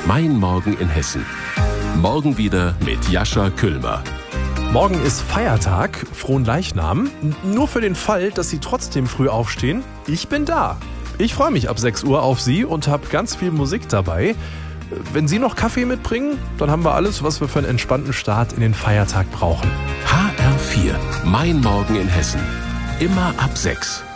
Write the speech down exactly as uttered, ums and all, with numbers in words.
Mein Morgen in Hessen. Morgen wieder mit Jascha Küllmer. Morgen ist Feiertag, Frohen Leichnam. Nur für den Fall, dass Sie trotzdem früh aufstehen, ich bin da. Ich freue mich ab sechs Uhr auf Sie und habe ganz viel Musik dabei. Wenn Sie noch Kaffee mitbringen, dann haben wir alles, was wir für einen entspannten Start in den Feiertag brauchen. H R vier. Mein Morgen in Hessen. Immer ab sechs.